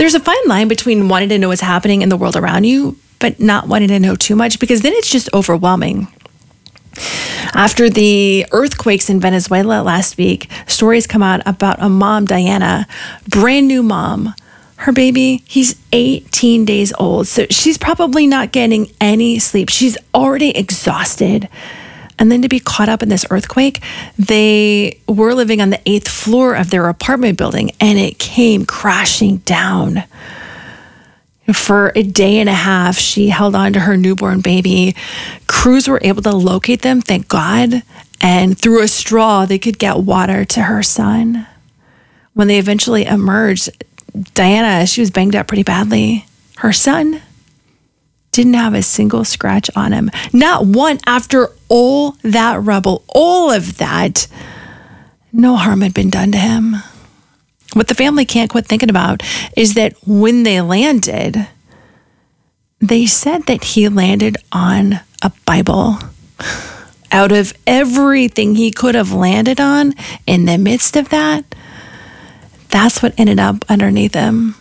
There's a fine line between wanting to know what's happening in the world around you, but not wanting to know too much, because then it's just overwhelming. After the earthquakes in Venezuela last week, stories come out about a mom, Diana, brand new mom. Her baby, he's 18 days old, so she's probably not getting any sleep. She's already exhausted. And then to be caught up in this earthquake, they were living on the 8th floor of their apartment building, and it came crashing down. For a day and a half, she held on to her newborn baby. Crews were able to locate them, thank God. And through a straw, they could get water to her son. When they eventually emerged, Diana, she was banged up pretty badly. Her son didn't have a single scratch on him. Not one. After all that rubble, all of that, no harm had been done to him. What the family can't quit thinking about is that when they landed, they said that he landed on a Bible. Out of everything he could have landed on in the midst of that, that's what ended up underneath him.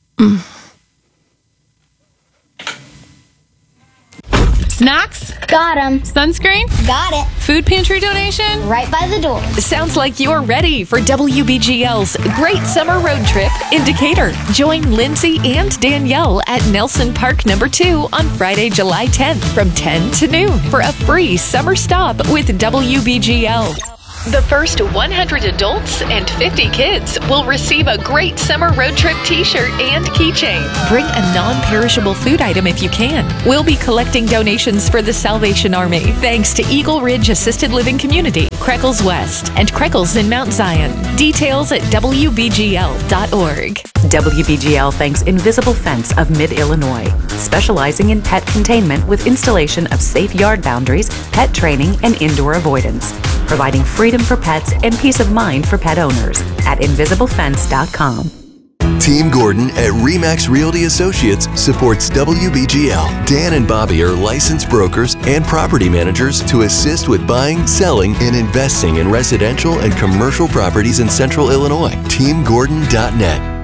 Snacks? Got 'em. Sunscreen? Got it. Food pantry donation? Right by the door. Sounds like you're ready for WBGL's Great Summer Road Trip in Decatur. Join Lindsay and Danielle at Nelson Park No. 2 on Friday, July 10th from 10 to noon for a free summer stop with WBGL. The first 100 adults and 50 kids will receive a Great Summer Road Trip t-shirt and keychain. Bring a non-perishable food item if you can. We'll be collecting donations for the Salvation Army, thanks to Eagle Ridge Assisted Living Community, Creckles West, and Creckles in Mount Zion. Details at WBGL.org. WBGL thanks Invisible Fence of Mid-Illinois, specializing in pet containment with installation of safe yard boundaries, pet training, and indoor avoidance, providing freedom for pets and peace of mind for pet owners at invisiblefence.com. Team Gordon at RE/MAX Realty Associates supports WBGL. Dan and Bobby are licensed brokers and property managers to assist with buying, selling, and investing in residential and commercial properties in Central Illinois. TeamGordon.net.